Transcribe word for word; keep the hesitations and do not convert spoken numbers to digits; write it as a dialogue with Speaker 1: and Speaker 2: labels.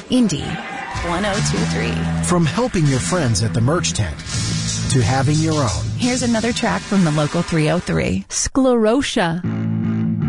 Speaker 1: Indy one oh two three.
Speaker 2: From helping your friends at the merch tent to having your own.
Speaker 1: Here's another track from the local three oh three. Sclerotia.